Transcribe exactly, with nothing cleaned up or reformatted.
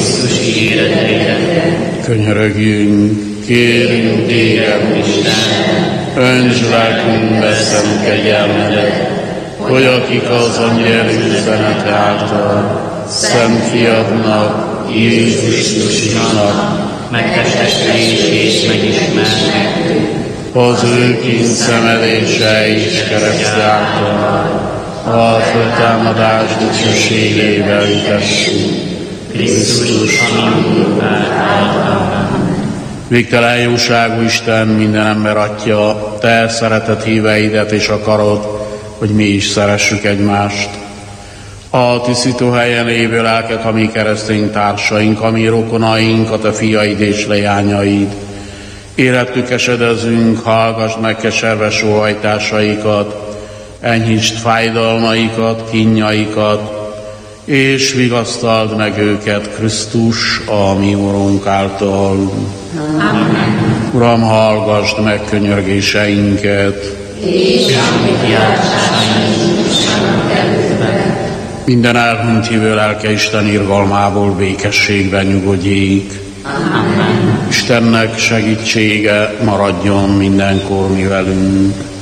Krisztus életére. Könyörögjünk, kérünk téged, Isten, önts lelkünkbe szent kegyelmedet, hogy akik az angyal üzenete által szent fiadnak, Jézus Krisztusnak megtestesülését megismernek, az ő kényszenvedése és keresztje által a föltámadás dicsőségével hitessünk. Krisztus Urunk által. Végtelen jóságú Isten, minden ember Atya, te szeretett híveidet és akarod, hogy mi is szeressük egymást. A tisztító helyen lévő lelkek, a mi keresztény társaink, a mi rokonaink, a te fiaid és leányaid. Életük esedezünk, hallgass meg keserves sóhajtásaikat, enyhítsd fájdalmaikat, kínjaikat, és vigasztald meg őket Krisztus, a mi Urunk által. Amen. Uram, hallgassd meg könyörgéseinket. És amit játszásaink előtte. Minden elhunyt hívő lelke Isten irgalmából békességben nyugodjék. Amen. Istennek segítsége maradjon mindenkor mi velünk.